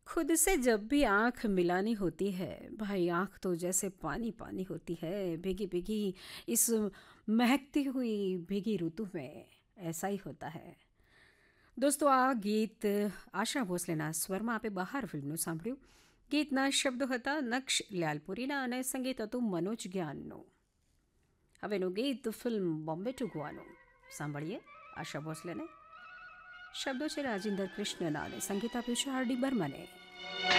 खुद से जब भी आंख मिलानी होती है भाई, आंख तो जैसे पानी पानी होती है, भीगी भीगी इस महकती हुई भीगी ऋतु में। ऐसा ही होता है દોસ્તો. આ ગીત આશા ભોસલેના સ્વરમાં આપે બહાર ફિલ્મનું સાંભળ્યું. ગીતના શબ્દો હતા નક્ષ લ્યાલપુરીના અને સંગીત હતું મનોજ જ્ઞાનનું. હવેનું ગીત ફિલ્મ બોમ્બે ટુ ગોવાનું. સાંભળીએ આશા ભોસલેને. શબ્દો છે રાજેન્દ્ર કૃષ્ણના અને સંગીત આપ્યું છે આર ડી બર્મને.